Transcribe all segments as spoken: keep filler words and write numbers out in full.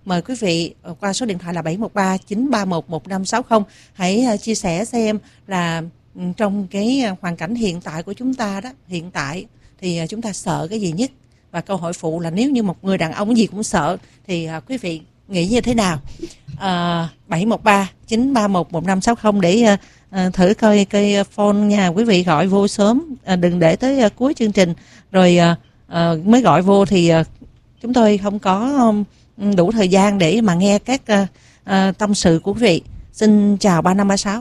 mời quý vị qua số điện thoại là bảy một ba chín ba một một năm sáu không. Hãy chia sẻ xem là trong cái hoàn cảnh hiện tại của chúng ta đó, hiện tại thì chúng ta sợ cái gì nhất? Và câu hỏi phụ là nếu như một người đàn ông cái gì cũng sợ thì quý vị nghĩ như thế nào? À, bảy một ba chín ba một một năm sáu không để à, thử coi cây phone nha. Quý vị gọi vô sớm, à, đừng để tới à, cuối chương trình rồi à, à, mới gọi vô thì à, chúng tôi không có um, đủ thời gian để mà nghe các à, à, tâm sự của quý vị. Xin chào ba năm ba sáu.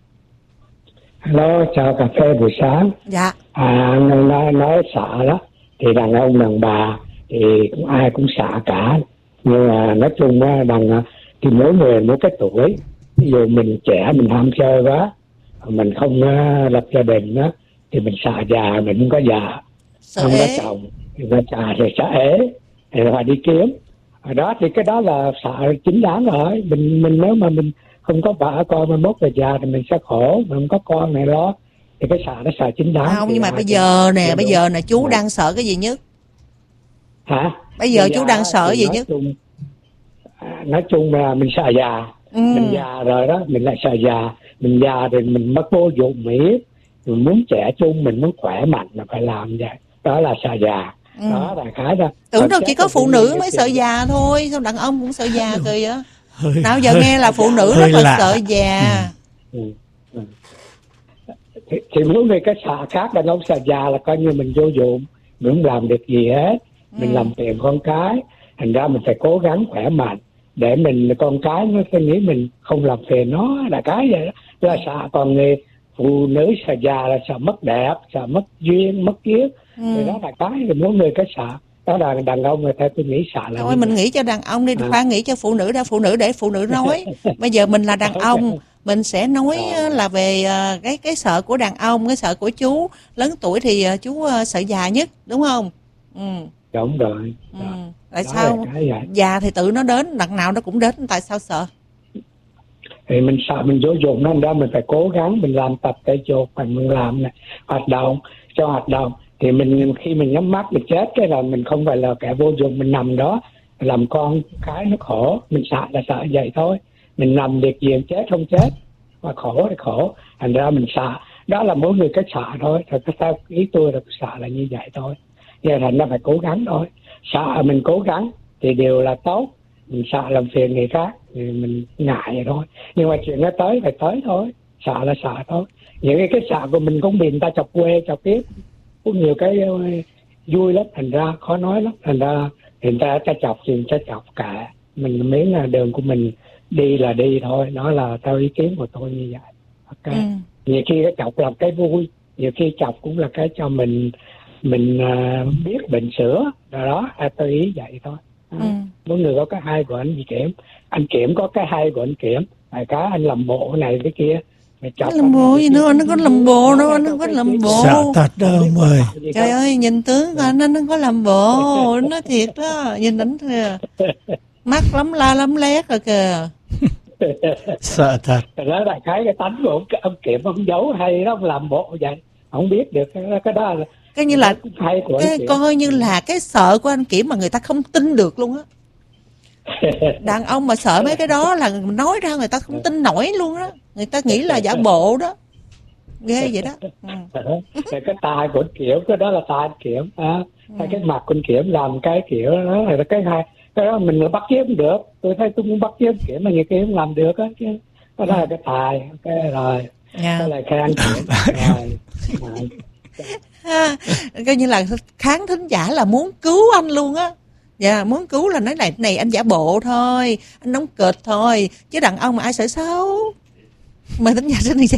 Hello, chào cà phê buổi sáng. Dạ. À, nói, nói sợ đó thì đàn ông đàn bà thì cũng ai cũng sợ cả, nhưng mà nói chung á, đàn thì mỗi người mỗi cái tuổi. Ví dụ mình trẻ mình ham chơi quá, mình không uh, lập gia đình đó thì mình sợ già, mình không có già, sợ không ế. có chồng thì có già thì sợ ế thì phải đi kiếm. Ở đó thì cái đó là sợ chính đáng rồi. Mình mình nếu mà mình không có vợ con mà mốt về già thì mình sẽ khổ, mình không có con này đó thì cái sợ nó sợ chính đáng. Không, nhưng mà bây giờ nè, bây giờ nè chú đang sợ cái gì nhất? Hả? Bây giờ chú đang sợ gì nói nhất? Chung, nói chung là mình sợ già. Ừ. Mình già rồi đó, mình lại sợ già. Mình già thì mình mất vô dụng miết. Mình muốn trẻ trung, mình muốn khỏe mạnh là phải làm vậy. Đó là sợ già. Ừ. Đó là cái đó. Tưởng đâu chỉ có phụ nữ mới sợ già thôi, sao đàn ông cũng sợ già kìa vậy? Nào giờ nghe là phụ nữ rất là sợ già. Ừ. Ừ. Thì, thì mỗi người cái sợ khác, đàn ông sợ già là coi như mình vô dụng, mình không làm được gì hết, mình ừ. làm phiền con cái, thành ra mình phải cố gắng khỏe mạnh để mình con cái nó sẽ nghĩ mình không làm phiền nó, là cái vậy đó, là sợ. Còn người phụ nữ sợ già là sợ mất đẹp, sợ mất duyên, mất kiếp, ừ. thì đó là cái thì mỗi người cái sợ. Đó là đàn ông người ta tôi nghĩ sợ là thôi mình vậy. Nghĩ cho đàn ông đi, à. Khoan nghĩ cho phụ nữ đã, phụ nữ để phụ nữ nói. Bây giờ mình là đàn ông, mình sẽ nói là về cái cái sợ của đàn ông, cái sợ của chú lớn tuổi thì chú sợ già nhất, đúng không? Ừ. Đúng rồi. Ừ. Tại đó sao già thì tự nó đến, đằng nào nó cũng đến, tại sao sợ? Thì mình sợ mình vô dụng nên đó mình phải cố gắng, mình làm tập thể dục, mình làm này, hoạt động cho hoạt động. Thì mình khi mình nhắm mắt mình chết cái là mình không phải là kẻ vô dụng, mình nằm đó làm con cái nó khổ, mình sợ là sợ vậy thôi. Mình nằm liệt diện chết không chết mà khổ thì khổ, thành ra mình sợ. Đó là mỗi người cái sợ thôi. Thật ra ý tôi là sợ là như vậy thôi. Giờ thành ra phải cố gắng thôi. Sợ mình cố gắng thì đều là tốt. Mình sợ làm phiền người khác thì mình ngại vậy thôi. Nhưng mà chuyện nó tới phải tới thôi. Sợ là sợ thôi. Những cái, cái sợ của mình cũng bị người ta chọc quê chọc tiếp, có nhiều cái vui lắm, thành ra khó nói lắm. Thành ra người ta ta chọc gì người ta chọc cả, mình miễn là đường của mình đi là đi thôi. Đó là theo ý kiến của tôi như vậy. Ok. Ừ. Nhiều khi cái chọc là cái vui, nhiều khi chọc cũng là cái cho mình mình uh, biết bệnh sửa. Rồi đó, tôi ý vậy thôi. Ừ. Mỗi người có cái hay của anh Kiểm, anh Kiểm có cái hay của anh Kiểm, tại cá anh làm bộ này cái kia. Làm bộ gì nữa, nó có làm bộ đâu, nó có làm bộ. Sợ thật đó ông ơi. Trời ơi, nhìn tướng anh nó nó có làm bộ, nó thiệt đó, nhìn ảnh kìa. Mắt lắm la lắm lét rồi kìa. Sợ thật. Đó là cái cái tánh của ông, ông Kiểm, ông giấu hay đó, ông làm bộ vậy. Không biết được cái, cái đó là cái như là hay của cái coi như là cái sợ của anh Kiểm mà người ta không tin được luôn á. Đàn ông mà sợ mấy cái đó là nói ra người ta không tin nổi luôn đó, người ta nghĩ là giả bộ đó, ghê vậy đó. Ừ. Cái tài của anh Kiểm, cái đó là tài anh Kiểm à. Ừ. Cái mặt của anh Kiểm làm cái kiểu đó là cái hai, cái đó mình bắt chước không được. Tôi thấy tôi muốn bắt chước Kiểm mà người kia không làm được á, chứ đó là cái tài. Cái rồi yeah. Cái là khen Kiểm rồi, rồi. Ha, coi như là khán thính giả là muốn cứu anh luôn á. Dạ, yeah, muốn cứu là nói này này anh giả bộ thôi, anh đóng kịch thôi, chứ đàn ông mà ai sợ xấu. Mời thính giả xin đi.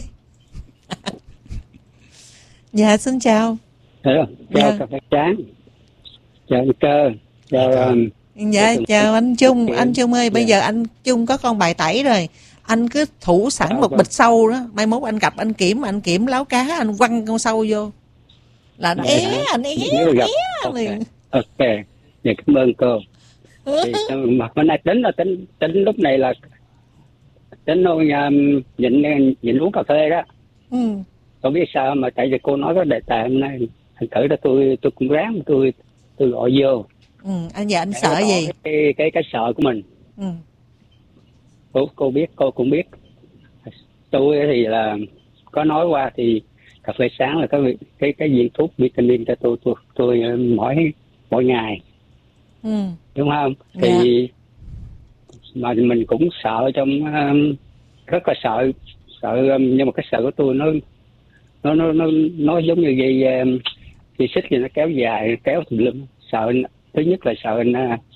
Dạ, xin chào. Chào dạ. Cà phê tráng. Chào anh Cơ. Chào um, dạ, chào anh Trung. Anh Trung ơi, bây giờ anh Trung có con bài tẩy rồi. Anh cứ thủ sẵn à, một vâng. bịch sâu đó, mai mốt anh gặp anh Kiểm, anh Kiểm láo cá, anh quăng con sâu vô. Là anh é, anh é, é liền. Ok. Dạ, cảm ơn cô. Thì mặt bên này tính là tính tính lúc này là tính thôi nhịn nhịn uống cà phê đó. Ừ. Không biết sao mà tại vì cô nói cái đề tài hôm nay, thành thử là tôi tôi cũng ráng tôi tôi gọi vô. Ừ, anh giờ anh tại sợ gì? Cái, cái cái sợ của mình. Ừ. Cô cô biết, cô cũng biết. Tôi thì là có nói qua thì cà phê sáng là cái cái cái viên thuốc vitamin cho tôi tôi tôi mỗi mỗi ngày. Ừ. Đúng không? Thì Dạ. mà mình cũng sợ trong um, rất là sợ sợ um, nhưng mà cái sợ của tôi nó nó nó nó, nó giống như dây um, dây xích thì nó kéo dài kéo tùm lum. Sợ thứ nhất là sợ anh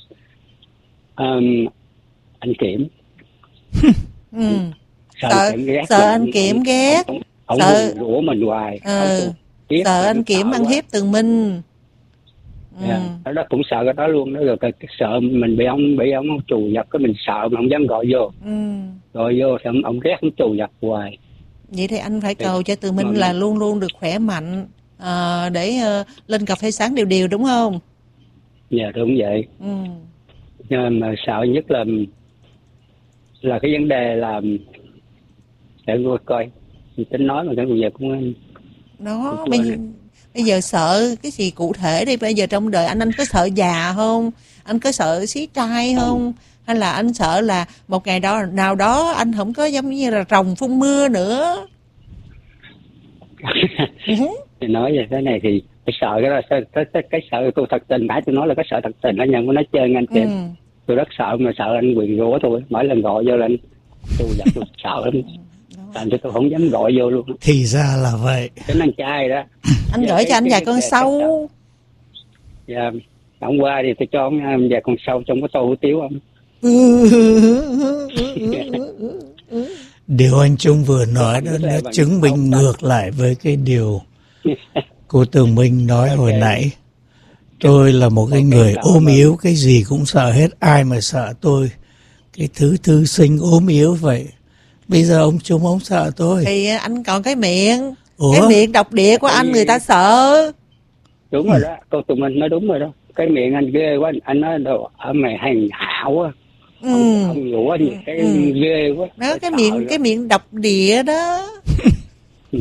um, anh Kiểm. Ừ. Sợ, Sợ, Kiểm ghét sợ mình, anh Kiểm ông, ghét. ông, ông, Sợ ông rủa mình hoài. ờ, Ông ghét, sợ anh nó Kiểm sợ ăn quá. hiếp Tường Minh. Ừ. Yeah. Đó cũng sợ cái đó luôn đó, rồi cái, cái sợ mình bị ông bị ông trù dập cái mình sợ mà không dám gọi vô. Ừ. Gọi vô thì ông, ông ghét ông trù dập hoài. Vậy thì anh phải Thì, cầu cho Tường Minh mà, là luôn luôn được khỏe mạnh, à, để uh, lên cà phê sáng đều đều, đúng không? dạ đúng vậy. Ừ. Nhưng mà sợ nhất là là cái vấn đề là để tôi coi mình tính nói mà cái bây giờ cũng Đó, bây, bây giờ sợ cái gì cụ thể đi. Bây giờ trong đời anh anh có sợ già không? Anh có sợ xí trai không? Hay là anh sợ là một ngày đó nào đó anh không có giống như là rồng phun mưa nữa? thì nói về cái này thì cái sợ cái đó cái, cái, cái sợ tôi thật tình nãy tôi nói là cái sợ thật tình đó nhưng mà nó chơi anh chị. Ừ. Tôi rất sợ mà sợ anh quyền rủa tôi mỗi lần gọi vô là anh tôi giật tôi sợ lắm. Làm cho tôi không dám gọi vô luôn. Thì ra là vậy. Tính anh trai đó. Anh gửi cho anh vài con sâu. Dạ. Hôm qua thì tôi cho ông vài con sâu trong cái tô hủ tiếu ông. Điều anh Trung vừa nói đó nó chứng minh ngược lại với cái điều cô Tường Minh nói hồi nãy. Tôi là một cái người ốm yếu, cái gì cũng sợ hết. Ai mà sợ tôi, cái thứ thư sinh ốm yếu vậy. Bây giờ ông Trung không sợ tôi. Thì anh còn cái miệng. Ủa? Cái miệng độc địa của anh người ta sợ. Đúng rồi đó, cô Tường Minh nói đúng rồi đó. Cái miệng anh ghê quá, anh nói đồ ở mày hành hảo á. Ừ. Ông, ông rủa gì cái ừ. ghê quá. Đó, cái miệng cái miệng độc địa đó. Ừ.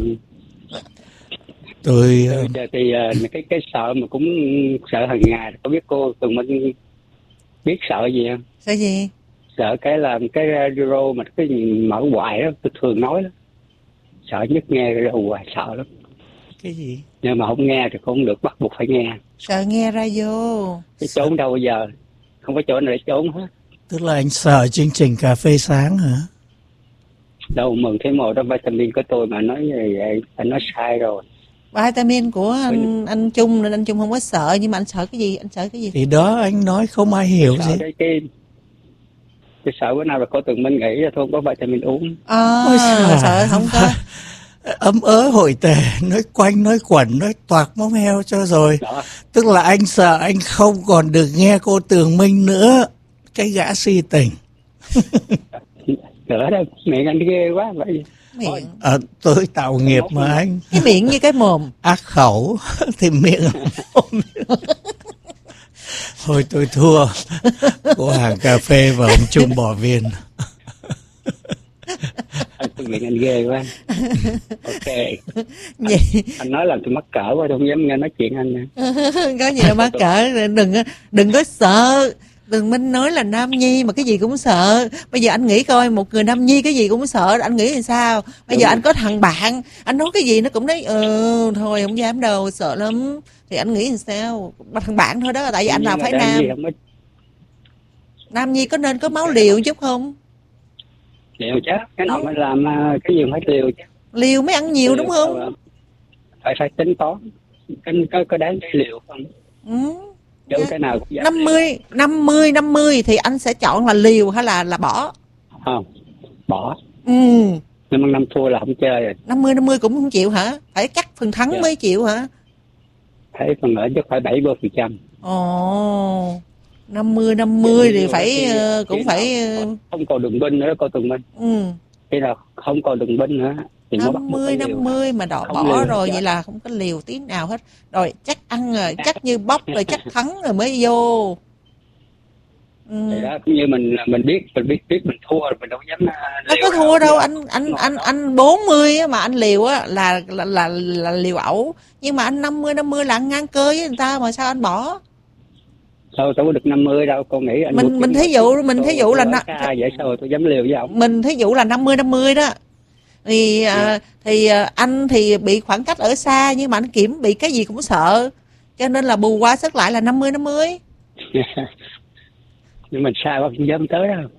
Tôi thì, thì cái cái sợ mà cũng sợ hàng ngày. Có biết cô Tường Minh biết sợ gì không? Sợ gì? Sợ cái là cái radio mà cái mở hoài đó, tôi thường nói đó. Sợ nhất nghe radio hoài, sợ lắm. Cái gì? Nhưng mà không nghe thì không được, bắt buộc phải nghe. Sợ nghe radio. Cái trốn đâu bây giờ? Không có chỗ nào để trốn hết. Tức là anh sợ chương trình cà phê sáng hả? Đâu mừng thấy mồ đó vitamin của tôi mà nói như vậy, anh nói sai rồi. Vitamin của anh anh Trung nên anh Trung không có sợ, nhưng mà anh sợ cái gì? Anh sợ cái gì? Thì đó anh nói không ai hiểu sợ gì. Cái, cái, cái sợ bữa nào là cô Tường Minh nghĩ là thôi không có vitamin uống. À, ôi sợ, sợ không có. Ấm ớ hội tề, nói quanh nói quẩn, nói toạc móng heo cho rồi. Đó. Tức là anh sợ anh không còn được nghe cô Tường Minh nữa. Cái gã si tình. Nữa đâu, miệng anh ghê quá vậy. Miệng. À, tôi tạo nghiệp mà anh. Cái miệng như cái mồm. Ác khẩu thì miệng. Thôi tôi thua. Cô hàng cà phê và ông Trung bỏ viên. Cái miệng anh ghê quá. Ok. Vậy... Anh, anh nói làm tôi mắc cỡ quá, tôi không dám nghe nói chuyện anh nè. Có gì đâu mắc cỡ, đừng đừng có sợ. Tường Minh nói là nam nhi mà cái gì cũng sợ. Bây giờ anh nghĩ coi, một người nam nhi cái gì cũng sợ, anh nghĩ thì sao? Bây Đúng giờ rồi. Anh có thằng bạn, anh nói cái gì nó cũng nói ừ thôi không dám đâu, sợ lắm. Thì anh nghĩ thì sao? Thằng bạn thôi đó, tại vì anh là phải nam. Có... Nam nhi có nên có máu liều chút không? Liều chứ, cái nào phải làm cái gì phải liều chứ. Liều mới ăn nhiều liều, đúng không? Phải phải tính toán, có có, có đáng cái liều không? Ừ. Chứ cái nào cũng năm mươi, năm mươi, năm mươi thì anh sẽ chọn là liều hay là là bỏ? Không, bỏ. Ừ. Nhưng mà năm thua là không chơi rồi. năm mươi, năm mươi cũng không chịu hả? Phải cắt phần thắng yeah. mới chịu hả? Thấy phần ở chứ phải bảy mươi phần trăm. Ồ, năm mươi, năm mươi thì phải khi, uh, cũng khi phải... Uh... Không còn đường binh nữa, coi Tường Minh. Ừ. Khi nào không còn đường binh nữa. năm mươi, năm mươi mà đỏ bỏ rồi, vậy là không có liều tí nào hết. Rồi chắc ăn rồi, chắc như bóc rồi, chắc thắng rồi mới vô. Ừ. Thì đó, cũng như mình mình biết mình biết biết mình thua rồi, mình đâu dám liều. Đâu có thua đâu, đâu. anh anh anh anh bốn mươi mà anh liều á là là, là là liều ẩu, nhưng mà anh năm mươi, năm mươi là anh ngang cơ với người ta mà sao anh bỏ? Sao tôi có được năm mươi đâu, con nghĩ anh mình mình thí dụ mình thí dụ là nó vậy sao tôi dám liều với ông. Mình thí dụ là năm mươi năm mươi đó. Thì yeah. à, thì à, anh thì bị khoảng cách ở xa, nhưng mà anh Kiểm bị cái gì cũng sợ, cho nên là bù qua sức lại là năm mươi năm mươi. Nhưng mình sai quá không dám tới đâu.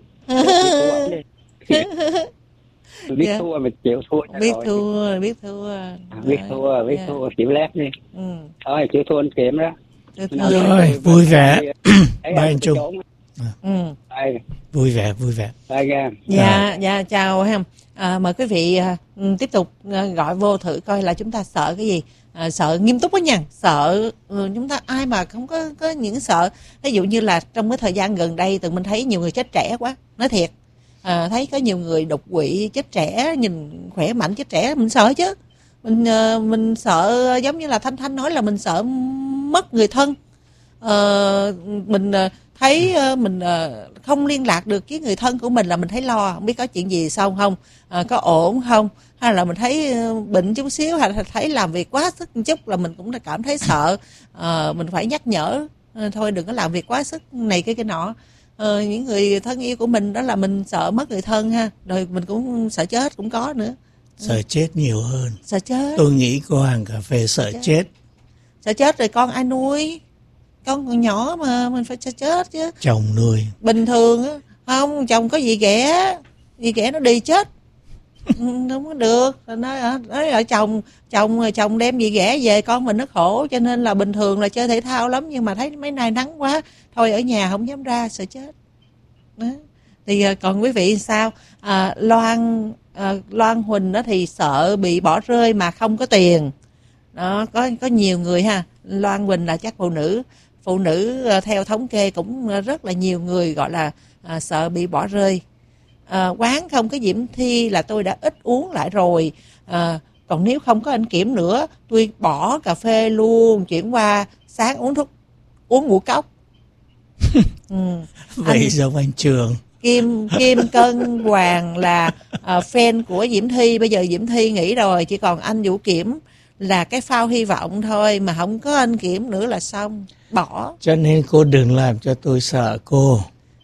Tôi biết yeah. thua mình chịu thua. Biết rồi. thua, biết thua. À, biết thua, biết yeah. thua, chịu lép đi. Ừ. Thôi chịu thua anh Kiểm đó. Rồi, vui vẻ. Ba anh Trung. Ừ. Vui vẻ, vui vẻ. Dạ, dạ chào em. À, mời quý vị à, tiếp tục à, gọi vô thử coi là chúng ta sợ cái gì. À, sợ nghiêm túc đó nha, sợ ừ, chúng ta ai mà không có có những sợ. Ví dụ như là trong cái thời gian gần đây tụi mình thấy nhiều người chết trẻ quá, nói thiệt. À, thấy có nhiều người đột quỵ chết trẻ, nhìn khỏe mạnh chết trẻ, mình sợ chứ. Mình uh, mình sợ giống như là Thanh Thanh nói là mình sợ mất người thân. Uh, mình uh, thấy uh, mình uh, không liên lạc được với người thân của mình là mình thấy lo, không biết có chuyện gì xong không, uh, có ổn không, hay là mình thấy uh, bệnh chút xíu, hay là thấy làm việc quá sức một chút là mình cũng đã cảm thấy sợ. Uh, mình phải nhắc nhở uh, thôi đừng có làm việc quá sức này cái cái nọ. Ờ, những người thân yêu của mình đó là mình sợ mất người thân ha, rồi mình cũng sợ chết cũng có nữa. Sợ chết nhiều hơn. Sợ chết. Tôi nghĩ cô hàng cà phê sợ chết. chết. Sợ chết rồi con ai nuôi? Con còn nhỏ mà mình phải sợ chết chứ. Chồng nuôi. Bình thường á, không chồng có gì ghẻ, gì ghẻ nó đi chết. Không có được. Nói nói là chồng chồng chồng đem gì ghẻ về con mình nó khổ, cho nên là bình thường là chơi thể thao lắm, nhưng mà thấy mấy nay nắng quá thôi ở nhà không dám ra, sợ chết đó. Thì còn quý vị sao? à, Loan à, Loan Huỳnh đó thì sợ bị bỏ rơi mà không có tiền đó. Có có nhiều người ha. Loan Huỳnh là chắc phụ nữ phụ nữ theo thống kê cũng rất là nhiều người gọi là à, sợ bị bỏ rơi. À, quán không có Diễm Thi là tôi đã ít uống lại rồi. À, còn nếu không có anh Kiểm nữa tôi bỏ cà phê luôn, chuyển qua sáng uống thuốc uống ngũ cốc. Ừ. Vậy anh, giống anh Trường. Kim Kim Cân Hoàng là uh, fan của Diễm Thi. Bây giờ Diễm Thi nghỉ rồi, chỉ còn anh Vũ Kiểm là cái phao hy vọng thôi, mà không có anh Kiểm nữa là xong, bỏ. Cho nên cô đừng làm cho tôi sợ cô.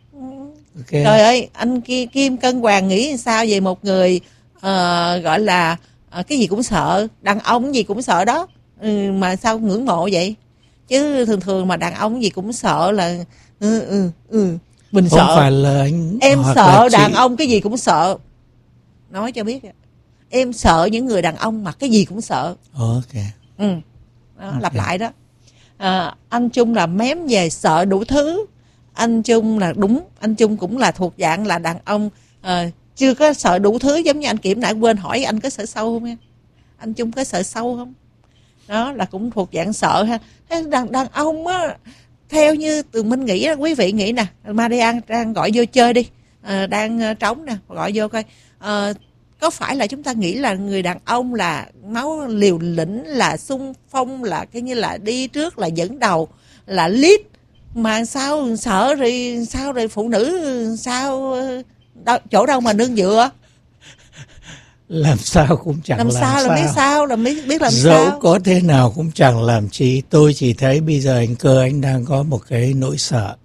Okay. Trời ơi, anh Kim, Kim Cân Hoàng nghĩ sao về một người uh, gọi là uh, cái gì cũng sợ, đàn ông gì cũng sợ đó, ừ, mà sao ngưỡng mộ vậy? Chứ thường thường mà đàn ông gì cũng sợ là ừ, ừ, ừ. Mình không sợ. Phải là anh, em sợ đàn chị... ông cái gì cũng sợ. Nói cho biết, em sợ những người đàn ông mà cái gì cũng sợ. Ok. Ừ. Đó, okay. Lặp lại đó. À, anh Trung là mém về sợ đủ thứ. Anh Trung là đúng, anh Trung cũng là thuộc dạng là đàn ông à, chưa có sợ đủ thứ giống như anh Kiểm nãy quên hỏi anh có sợ sâu không em? Anh Trung có sợ sâu không? Đó là cũng thuộc dạng sợ ha. Thế đàn, đàn ông á, theo như Tường Minh nghĩ, quý vị nghĩ nè, Marian đang gọi vô chơi đi, à, đang trống nè, gọi vô coi. À, có phải là chúng ta nghĩ là người đàn ông là máu liều lĩnh, là xung phong, là cái như là đi trước, là dẫn đầu, là lead, mà sao sợ rồi sao rồi phụ nữ sao đâu, chỗ đâu mà nương dựa? Làm sao cũng chẳng làm, làm sao. Làm sao là biết sao, là biết, biết làm dẫu sao. Dẫu có thế nào cũng chẳng làm chi. Tôi chỉ thấy bây giờ anh Cơ anh đang có một cái nỗi sợ.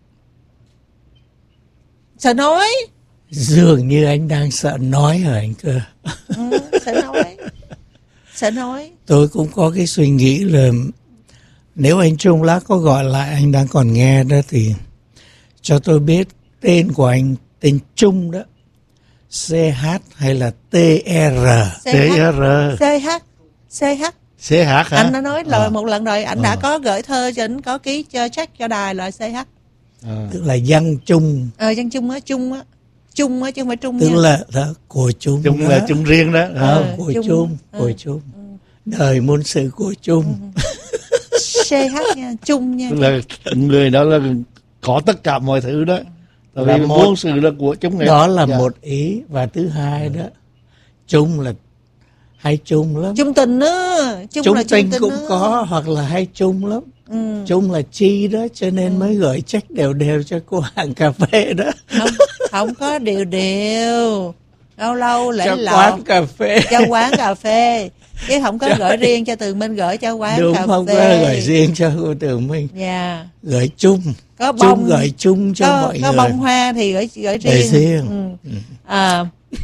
Sợ nói. Dường như anh đang sợ nói hả anh Cơ? Ừ, sợ nói. Sợ nói. Tôi cũng có cái suy nghĩ là nếu anh Trung lát có gọi lại, anh đang còn nghe đó, thì cho tôi biết tên của anh, tên Trung đó, xê hát hay là tê rờ? tê rờ. xê hát. xê hát. xê hát hả? Anh đã nói lời à. một lần rồi, anh à. đã có gửi thơ cho anh, có ký cho check cho đài là xê hát. À. Tức là Văn Trung. Ờ, Văn Trung á, Trung á. Trung á, chứ không phải Trung. Tức nha. là đó, của Trung. Trung là Trung riêng đó. Ờ, của Trung. Trung. Của ừ. Trung. Ừ. Đời môn sự của Trung. Ừ. xê hát nha, Trung nha. Tức là người đó là có tất cả mọi thứ đó. Tại vì môn sự là của chúng. Đó là dạ. một ý. Và thứ hai đó, Trung là hay chung lắm. Chung tình đó. Chung, chung là tình, chung tình cũng đó. có, hoặc là hay chung lắm. Ừ. Chung là chi đó, cho nên ừ. mới gửi check đều đều cho cô hàng cà phê đó. Không, không có đều đều. Lâu lâu lại cho lọt. quán cà phê. Cho quán cà phê. Chứ không có Trời. gửi riêng cho Tường Minh, gửi cho quán Đúng, cà không phê. Đúng, không có gửi riêng cho cô Tường Minh. Dạ. Gửi chung. có bông chung gửi chung cho có, mọi có người. bông hoa thì gửi gửi riêng, Để riêng. Ừ. Ừ. À,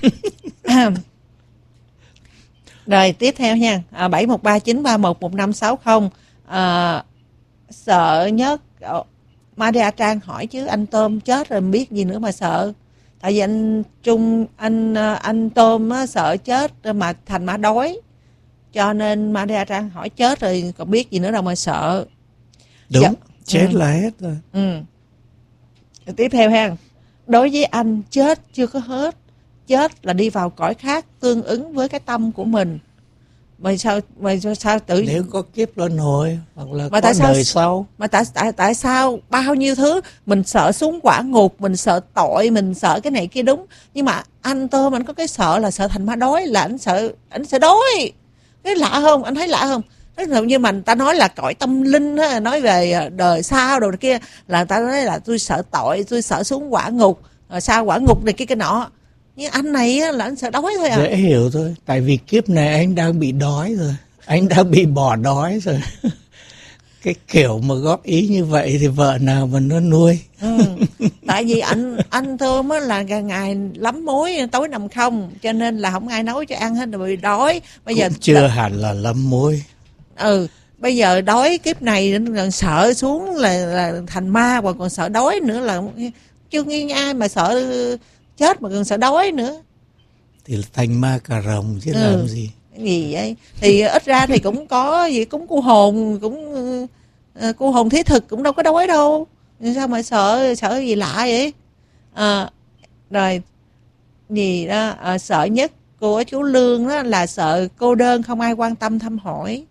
rồi tiếp theo nha, à, bảy một ba chín ba một một năm sáu không. À, sợ nhất Maria Trang hỏi chứ anh Tôm chết rồi biết gì nữa mà sợ. Tại vì anh Trung anh anh Tôm á, sợ chết mà thành ma đói, cho nên Maria Trang hỏi chết rồi còn biết gì nữa đâu mà sợ. Đúng, dạ. chết ừ. là hết rồi. Ừ. Tiếp theo ha, đối với anh chết chưa có hết, chết là đi vào cõi khác tương ứng với cái tâm của mình. Mà sao mà sao tự nếu có kiếp luân hồi hoặc là mà có tại sao, đời sau, mà tại tại tại sao bao nhiêu thứ mình sợ xuống quả ngục, mình sợ tội, mình sợ cái này kia, đúng, nhưng mà anh Tôm anh có cái sợ là sợ thành ma đói, là anh sợ anh sợ đói. Cái lạ không, anh thấy lạ không? Như mà người ta nói là cõi tâm linh á, nói về đời sau đồ kia, là người ta nói là tôi sợ tội, tôi sợ xuống quả ngục, rồi sao quả ngục này kia cái nọ. Nhưng anh này á, là anh sợ đói thôi à. dễ hiểu thôi, tại vì kiếp này anh đang bị đói rồi, anh đã bị bỏ đói rồi. Cái kiểu mà góp ý như vậy thì vợ nào mà nó nuôi. Ừ. Tại vì anh anh Tôm á là ngày lắm mối tối nằm không, cho nên là không ai nấu cho ăn hết rồi bị đói. Bây giờ cũng chưa đã... hẳn là lắm mối. Ừ, bây giờ đói kiếp này sợ xuống là, là thành ma, và còn sợ đói nữa, là chưa nghe ai mà sợ chết mà còn sợ đói nữa. Thì thành ma cà rồng chứ ừ. làm gì. Cái gì vậy? Thì ít ra thì cũng có gì, cũng cô hồn, cũng uh, cô hồn thiết thực cũng đâu có đói đâu. Sao mà sợ, sợ gì lạ vậy? À, rồi gì đó, à, sợ nhất của chú Lương đó là sợ cô đơn, không ai quan tâm thăm hỏi.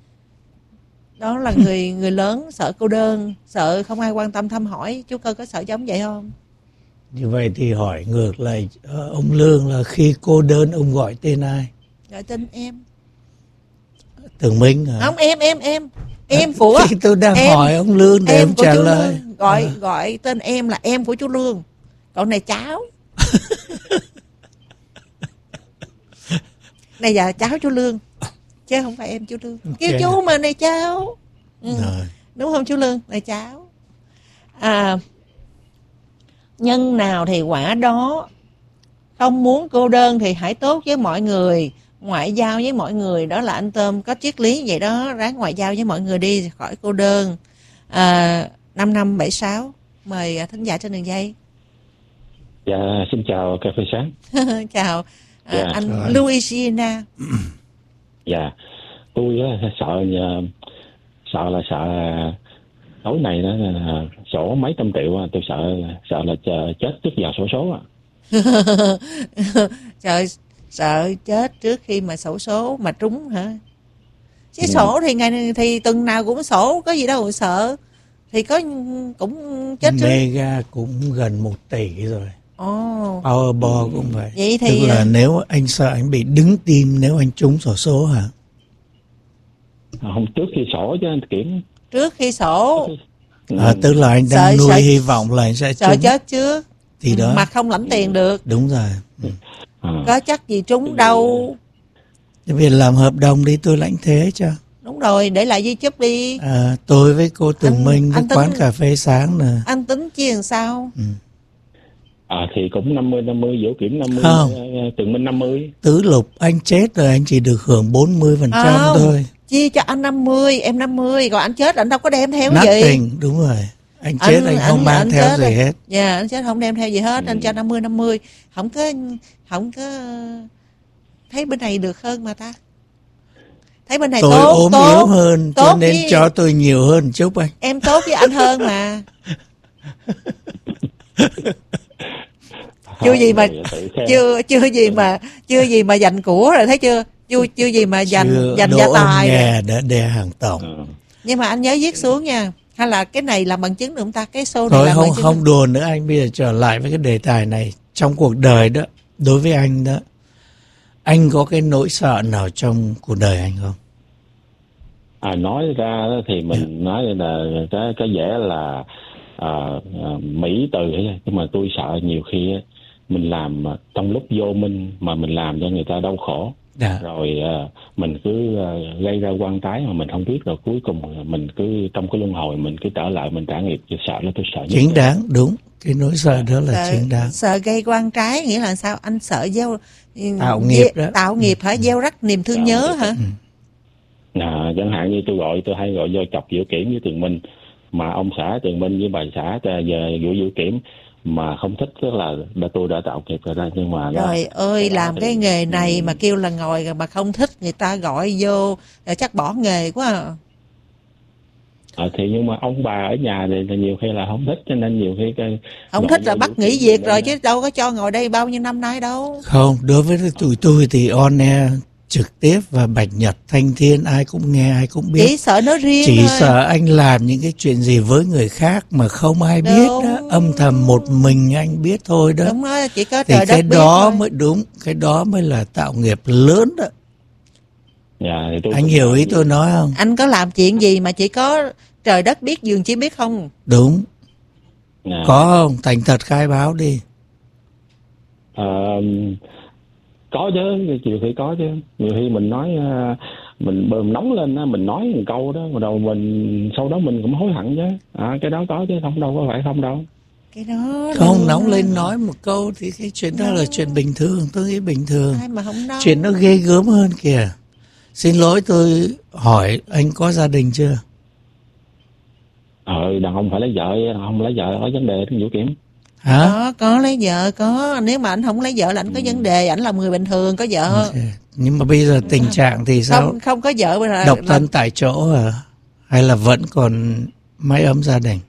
Đó là người người lớn sợ cô đơn, sợ không ai quan tâm thăm hỏi. Chú Cơ có sợ giống vậy không? Như vậy thì hỏi ngược lại ông Lương là khi cô đơn ông gọi tên ai? Gọi tên em. Tường Minh hả? Không, em em em em của thì tôi đang em, hỏi ông Lương để em ông trả lời. Lương. Gọi à. Gọi tên em là em của chú Lương, còn này cháu. Này giờ cháu chú Lương chứ không phải em chú Lương. Kêu okay. Chú mà này cháu. Ừ. Đúng không chú Lương? Này cháu. À, nhân nào thì quả đó. Không muốn cô đơn thì hãy tốt với mọi người, ngoại giao với mọi người. Đó là anh Tôm có triết lý vậy đó, ráng ngoại giao với mọi người đi khỏi cô đơn. À, năm năm bảy sáu, mời thính giả trên đường dây. Dạ, xin chào cà phê sáng. Chào à, dạ, anh rồi. Louisiana. Dạ, tôi sợ sợ là sợ tối này đó là sổ mấy trăm triệu, tôi sợ sợ là chết trước giờ sổ số à. Trời, sợ chết trước khi mà xổ số mà trúng hả? Chứ ừ. Sổ thì ngày thì tuần nào cũng sổ, có gì đâu sợ. Thì có cũng chết trước. Mega cũng gần một tỷ rồi. Oh. Powerball cũng vậy. Vậy thì tức là nếu anh sợ anh bị đứng tim nếu anh trúng xổ số hả? À, không, trước khi sổ chứ anh Kiểm. Trước khi sổ. À, tức là anh đang sợ, nuôi sợ, hy vọng là anh sẽ sợ trúng. Chết trước. Thì đó. Mà không lãnh tiền được. Đúng rồi. À. Có chắc gì trúng đâu. Thì vì làm hợp đồng đi, tôi lãnh thế cho. Đúng rồi, để lại YouTube đi. À, tôi với cô Tường Minh với quán cà phê sáng nè. Anh tính chia làm sao? Ừ. À thì cũng năm mươi năm mươi, Vũ Kiểm năm mươi, không. Tường Minh năm mươi. Tứ Lục anh chết rồi anh chỉ được hưởng bốn mươi phần trăm thôi. Chia cho anh năm mươi, em năm mươi, còn anh chết anh đâu có đem theo Nothing, gì. Nothing, đúng rồi. Anh chết anh, anh không anh, mang anh theo gì hết. Dạ, yeah, anh chết không đem theo gì hết, ừ. Anh cho năm mươi năm mươi. Không có không có thấy bên này được hơn mà ta. Thấy bên này tôi tốt, ốm tốt, yếu hơn tốt cho nên với... cho tôi nhiều hơn chút anh. Em tốt với anh hơn mà. Chưa gì mà chưa chưa gì mà chưa gì mà dành của rồi thấy chưa? Chưa chưa gì mà dành dành gia tài. Nhà đã đe hàng tổng. Ừ. Nhưng mà anh nhớ viết xuống nha. Hay là cái này làm bằng chứng được không ta? Cái show này thôi làm không bằng chứng không đùa nữa anh, bây giờ trở lại với cái đề tài này. Trong cuộc đời đó, đối với anh đó, anh có cái nỗi sợ nào trong cuộc đời anh không? À, nói ra đó thì mình yeah. nói là cái cái dễ là à, à, mỹ từ, nhưng mà tôi sợ nhiều khi mình làm trong lúc vô minh mà mình làm cho người ta đau khổ. Đã. Rồi uh, mình cứ uh, gây ra quan tái mà mình không biết, rồi cuối cùng mình cứ trong cái luân hồi mình cứ trở lại mình trả nghiệp. Sợ là tôi sợ nhất. Chính đáng, đúng. Cái nỗi sợ đó là sợ, chính đáng. Sợ gây quan trái nghĩa là sao? Anh sợ gieo tạo nghiệp đó. Tạo nghiệp hả? Ừ. Gieo rắc niềm thương tạo nhớ hả? Ừ. À, chẳng hạn như tôi gọi tôi hay gọi vô chọc Dự Kiểm với Tường Minh, mà ông xã Tường Minh với bà xã về vụ Dự Kiểm mà không thích, tức là đã tôi đã tạo nghiệp rồi đó. Nhưng mà trời đó, ơi làm cái thì... nghề này ừ. mà kêu là ngồi mà không thích, người ta gọi vô chắc bỏ nghề quá à. À, thì nhưng mà ông bà ở nhà thì, thì nhiều khi là không thích, cho nên nhiều khi cái không thích là bắt nghỉ việc rồi, chứ đâu có cho ngồi đây bao nhiêu năm nay đâu. Không, đối với tụi tôi thì on air trực tiếp và Bạch Nhật, Thanh Thiên ai cũng nghe, ai cũng biết. Chỉ sợ nó riêng Chỉ thôi. sợ anh làm những cái chuyện gì với người khác mà không ai đúng. Biết đó, âm thầm một mình anh biết thôi đó. Đúng đó, chỉ có thì trời đất cái biết đó thôi. Mới đúng, cái đó mới là tạo nghiệp lớn đó. Dạ, thì tôi anh hiểu ý tôi nói không? Anh có làm chuyện gì mà chỉ có trời đất biết, giường chỉ biết không? Đúng. Dạ. Có không? Thành thật khai báo đi. Ờ... Có chứ, nhiều khi có chứ. Nhiều khi mình nói mình bơm nóng lên, mình nói một câu đó, mà đầu mình sau đó mình cũng hối hận chứ. À, cái đó có chứ, không đâu có phải không đâu. Cái đó không nóng lên nói một câu thì cái chuyện đó, đó là chuyện bình thường, tôi nghĩ bình thường. Ai mà không nói. Chuyện nó ghê gớm hơn kìa. Xin lỗi tôi hỏi anh có gia đình chưa? Ờ, đàn ông phải lấy vợ, đàn ông lấy vợ có vấn đề trong Dự Kiểm. Hả? Có, có lấy vợ, có. Nếu mà anh không lấy vợ là anh có vấn đề, anh là người bình thường, có vợ. Okay. Nhưng mà bây giờ tình trạng thì sao? Không, không có vợ bây giờ. Độc thân là... tại chỗ à? Hay là vẫn còn mái ấm gia đình?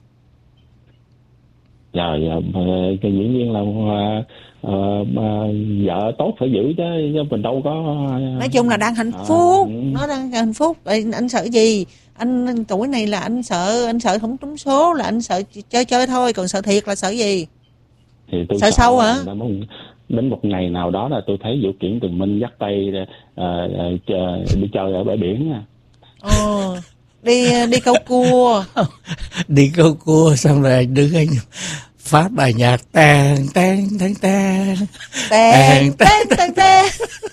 Dạ, dạ, cái dĩ nhiên là uh, uh, vợ tốt phải giữ chứ, chứ mình đâu có... Uh, nói chung là đang hạnh phúc, à, nó đang hạnh phúc. Anh, anh sợ gì? Anh, anh tuổi này là anh sợ, anh sợ không trúng số là anh sợ chơi chơi thôi, còn sợ thiệt là sợ gì? Thì tôi sợ, sợ sâu hả? Đến một ngày nào đó là tôi thấy Dự Kiểm Tường Minh dắt tay uh, uh, đi chơi ở bãi biển nha. Ồ, đi đi câu cua. Đi câu cua xong rồi anh đứng anh phát bài nhạc tàn tàn tàn tàn tàn tàn tàn tàn.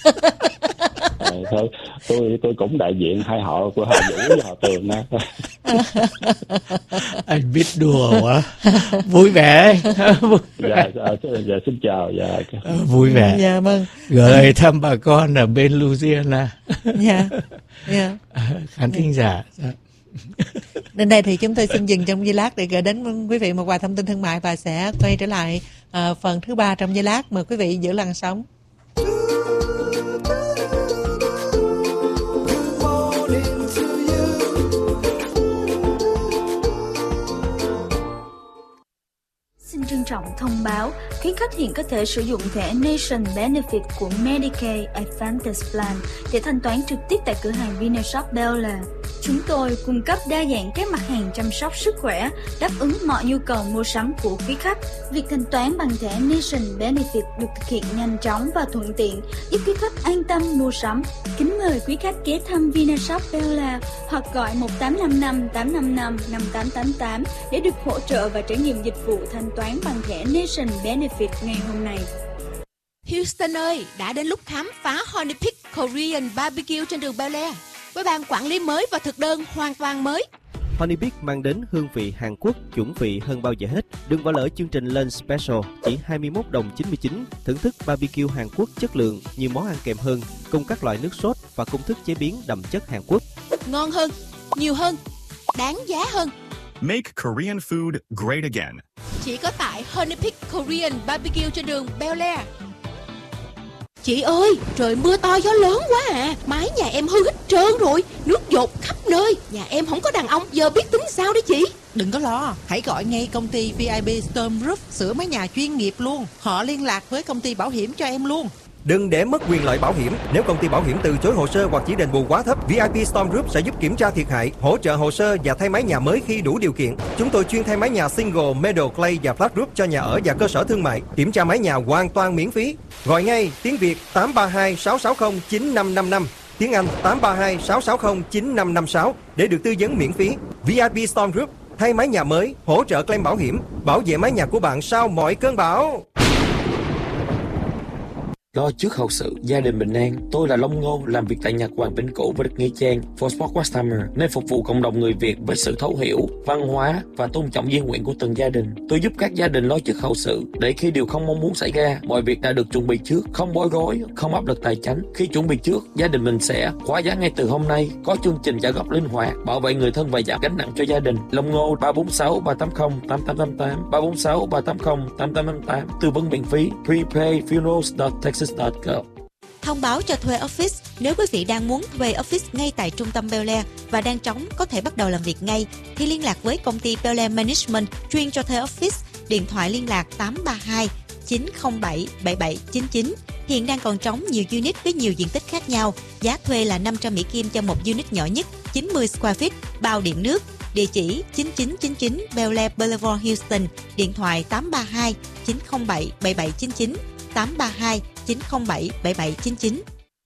Thôi tôi tôi cũng đại diện hai họ của họ Vũ và họ Tường đó. Anh biết đùa quá. Vui vẻ. Vui vẻ. Dạ, dạ, dạ xin chào. Dạ. À, vui vẻ. Dạ vâng. Gửi thăm bà con ở bên Louisiana. Dạ. Dạ. Khán thính giả. Dạ. Đến đây thì chúng tôi xin dừng trong giây lát để gửi đến quý vị một vài thông tin thương mại và sẽ quay trở lại uh, phần thứ ba trong giây lát. Mời quý vị giữ làn sóng. Xin trân trọng thông báo, quý khách hiện có thể sử dụng thẻ Nation Benefit của Medicaid Advantage Plan để thanh toán trực tiếp tại cửa hàng Vinashop Bel Air. Chúng tôi cung cấp đa dạng các mặt hàng chăm sóc sức khỏe, đáp ứng mọi nhu cầu mua sắm của quý khách. Việc thanh toán bằng thẻ Nation Benefit được thực hiện nhanh chóng và thuận tiện, giúp quý khách an tâm mua sắm. Kính mời quý khách ghé thăm Vinashop Bel Air hoặc gọi một tám năm năm tám năm năm năm tám tám tám để được hỗ trợ và trải nghiệm dịch vụ thanh toán bằng thẻ Nation Benefit ngày hôm nay. Houston ơi, đã đến lúc khám phá Honey Peak Korean Barbecue trên đường Bel Air với ban quản lý mới và thực đơn hoàn toàn mới. Honey Peak mang đến hương vị Hàn Quốc chuẩn vị hơn bao giờ hết. Đừng bỏ lỡ chương trình Lunch Special chỉ hai mươi mốt đồng chín mươi chín. Thưởng thức barbecue Hàn Quốc chất lượng, nhiều món ăn kèm hơn, cùng các loại nước sốt và công thức chế biến đậm chất Hàn Quốc. Ngon hơn, nhiều hơn, đáng giá hơn. Make Korean food great again. Chỉ có tại Honey Peak Korean Barbecue trên đường Bel Air. Chị ơi, trời mưa to gió lớn quá à, mái nhà em hư hết trơn rồi, nước dột khắp nơi. Nhà em không có đàn ông, giờ biết tính sao đấy chị? Đừng có lo, hãy gọi ngay công ty vê i pê Storm Roof sửa mái nhà chuyên nghiệp luôn. Họ liên lạc với công ty bảo hiểm cho em luôn. Đừng để mất quyền lợi bảo hiểm. Nếu công ty bảo hiểm từ chối hồ sơ hoặc chỉ đền bù quá thấp, vê i pê Storm Group sẽ giúp kiểm tra thiệt hại, hỗ trợ hồ sơ và thay mái nhà mới khi đủ điều kiện. Chúng tôi chuyên thay mái nhà single, metal, clay và flat roof cho nhà ở và cơ sở thương mại. Kiểm tra mái nhà hoàn toàn miễn phí. Gọi ngay tiếng Việt tám ba hai sáu sáu không chín năm năm năm, tiếng Anh tám ba hai sáu sáu không chín năm năm sáu để được tư vấn miễn phí. vê i pê Storm Group thay mái nhà mới, hỗ trợ claim bảo hiểm, bảo vệ mái nhà của bạn sau mọi cơn bão. lo trước hậu sự, gia đình bình an. Tôi là Long Ngô, làm việc tại Nhật Hoàng Vĩnh Cửu và đất Nghĩa Trang, For Sport Customer, nên phục vụ cộng đồng người Việt với sự thấu hiểu, văn hóa và tôn trọng di nguyện của từng gia đình. Tôi giúp các gia đình lo trước hậu sự để khi điều không mong muốn xảy ra, mọi việc đã được chuẩn bị trước, không bối rối, không áp lực tài chính. Khi chuẩn bị trước, gia đình mình sẽ khóa giá ngay từ hôm nay, có chương trình trả góp linh hoạt, bảo vệ người thân và giảm gánh nặng cho gia đình. Long Ngô ba bốn sáu ba tám không tám tám tám tám ba bốn sáu ba tám không tám tám tám tám, tư vấn miễn phí. prepay funerals dot texas dot gov. Thông báo cho thuê office. Nếu quý vị đang muốn thuê office ngay tại trung tâm Bel Air và đang trống có thể bắt đầu làm việc ngay, thì liên lạc với công ty Bel Air Management chuyên cho thuê office. Điện thoại liên lạc tám ba hai chín không bảy bảy bảy chín chín. Hiện đang còn trống nhiều unit với nhiều diện tích khác nhau. Giá thuê là năm trăm Mỹ Kim cho một unit nhỏ nhất, chín mươi square feet, bao điện nước. Địa chỉ chín chín chín chín Bel Air Boulevard, Houston. Điện thoại tám ba hai chín không bảy bảy bảy chín chín, tám ba hai chín không bảy bảy bảy chín chín.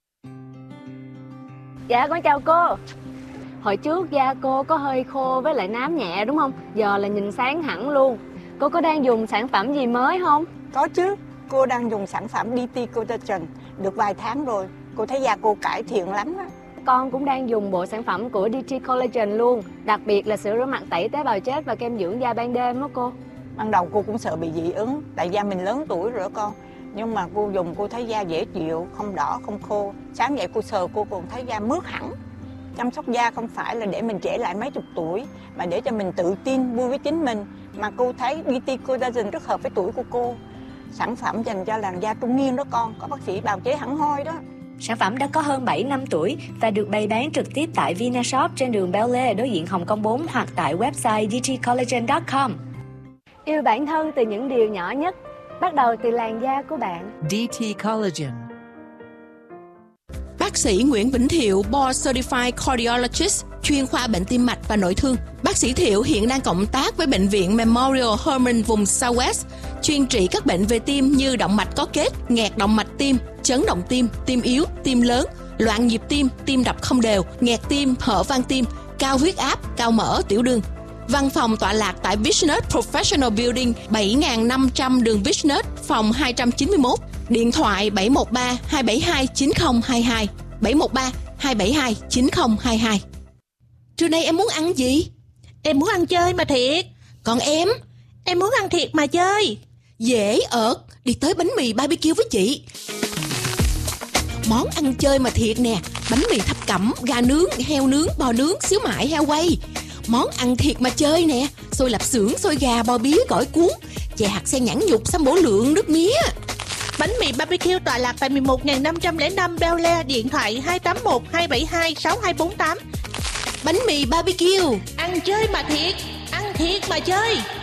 Dạ con chào cô. Hồi trước da cô có hơi khô với lại nám nhẹ đúng không? Giờ là nhìn sáng hẳn luôn. Cô có đang dùng sản phẩm gì mới không? Có chứ. Cô đang dùng sản phẩm đê tê Collagen được vài tháng rồi. Cô thấy da cô cải thiện lắm á. Con cũng đang dùng bộ sản phẩm của đê tê Collagen luôn. Đặc biệt là sữa rửa mặt tẩy tế bào chết và kem dưỡng da ban đêm đó cô. Ban đầu cô cũng sợ bị dị ứng, tại da mình lớn tuổi rồi đó con. Nhưng mà cô dùng cô thấy da dễ chịu, không đỏ, không khô. Sáng dậy cô sờ cô còn thấy da mướt hẳn. Chăm sóc da không phải là để mình trẻ lại mấy chục tuổi, mà để cho mình tự tin, vui với chính mình. Mà cô thấy đê tê Collagen rất hợp với tuổi của cô. Sản phẩm dành cho làn da trung niên đó con, có bác sĩ bào chế hẳn hoi đó. Sản phẩm đã có hơn bảy năm tuổi và được bày bán trực tiếp tại Vinashop trên đường Bel Air đối diện Hồng Kông bốn hoặc tại website d t collagen dot com. Yêu bản thân từ những điều nhỏ nhất, bắt đầu từ làn da của bạn. đê tê Collagen. Bác sĩ Nguyễn Vĩnh Thiệu, Board Certified Cardiologist, chuyên khoa bệnh tim mạch và nội thương. Bác sĩ Thiệu hiện đang cộng tác với Bệnh viện Memorial Hermann vùng Southwest, chuyên trị các bệnh về tim như động mạch có kết, nghẹt động mạch tim, chấn động tim, tim yếu, tim lớn, loạn nhịp tim, tim đập không đều, nghẹt tim, hở van tim, cao huyết áp, cao mỡ, tiểu đường. Văn phòng tọa lạc tại Business Professional Building bảy nghìn năm trăm đường Business, phòng hai trăm chín mươi mốt. Điện thoại bảy một ba hai bảy hai chín không hai hai, bảy một ba hai bảy hai chín không hai hai. Trưa nay em muốn ăn gì? Em muốn ăn chơi mà thiệt. Còn em? Em muốn ăn thiệt mà chơi. Dễ ợt, đi tới bánh mì bê bê kiu với chị. Món ăn chơi mà thiệt nè, bánh mì thập cẩm, gà nướng, heo nướng, bò nướng, xíu mại, heo quay. Món ăn thiệt mà chơi nè, xôi lạp xưởng, xôi gà, bò bía, gỏi cuốn, chè hạt sen nhãn nhục, sâm bổ lượng, nước mía. Bánh mì bê bê kiu tọa lạc tại mười một nghìn năm trăm lẻ năm Bel Air, điện thoại hai tám một hai bảy hai sáu hai bốn tám. Bánh mì bê bê kiu, ăn chơi mà thiệt, ăn thiệt mà chơi.